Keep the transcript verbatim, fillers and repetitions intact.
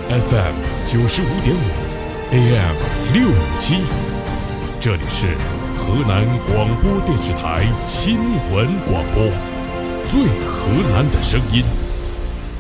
F M 九十五点五 A M 六五七，这里是河南广播电视台新闻广播，最河南的声音。